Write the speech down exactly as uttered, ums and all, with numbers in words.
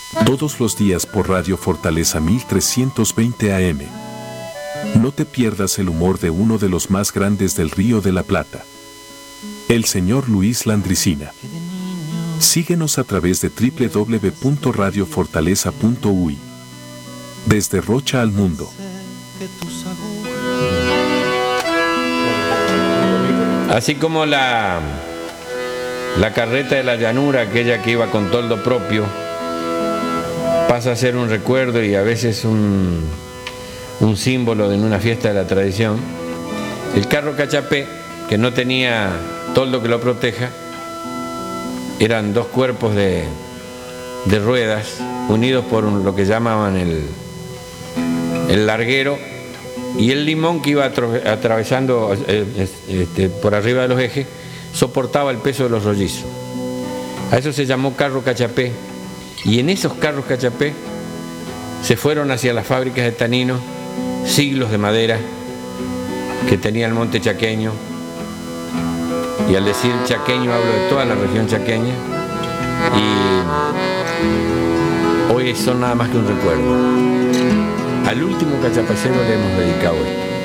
Todos los días por Radio Fortaleza mil trescientos veinte A M. No te pierdas el humor de uno de los más grandes del Río de la Plata, el señor Luis Landricina. Síguenos a través de doble u doble u doble u punto radio fortaleza punto u i. Desde Rocha al mundo. Así como la, la carreta de la llanura, aquella que iba con toldo propio, pasa a ser un recuerdo y a veces un, un símbolo en una fiesta de la tradición, el carro cachapé, que no tenía toldo que lo proteja, eran dos cuerpos de, de ruedas unidos por un, lo que llamaban el, el larguero, y el limón que iba atravesando eh, este, por arriba de los ejes soportaba el peso de los rollizos. A eso se llamó carro cachapé, y en esos carros cachapé se fueron hacia las fábricas de tanino siglos de madera que tenía el monte chaqueño, y al decir chaqueño hablo de toda la región chaqueña, y hoy son nada más que un recuerdo. Al último cachapacero le hemos dedicado esto.